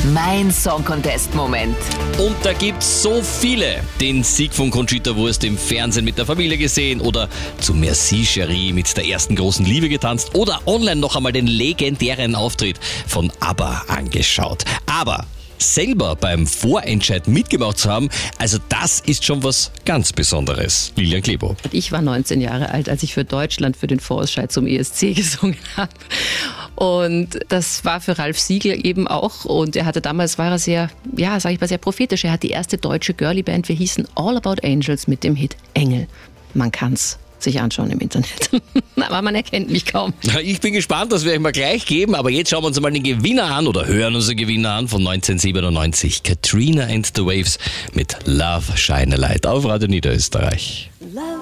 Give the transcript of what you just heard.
Mein Song-Contest-Moment. Und da gibt's so viele. Den Sieg von Conchita Wurst im Fernsehen mit der Familie gesehen oder zu Merci Chérie mit der ersten großen Liebe getanzt oder online noch einmal den legendären Auftritt von ABBA angeschaut. Aber selber beim Vorentscheid mitgemacht zu haben, also das ist schon was ganz Besonderes. Lilian Klebo. Ich war 19 Jahre alt, als ich für Deutschland für den Vorentscheid zum ESC gesungen habe. Und das war für Ralf Siegel eben auch. Und er hatte damals, war er sehr, sehr prophetisch. Er hat die erste deutsche Girlie-Band, wir hießen All About Angels mit dem Hit Engel. Man kann's sich anschauen im Internet. Aber man erkennt mich kaum. Ich bin gespannt, das werde ich mal gleich geben. Aber jetzt schauen wir uns mal den Gewinner an oder hören uns den Gewinner an von 1997. Katrina and the Waves mit Love Shine a Light auf Radio Niederösterreich.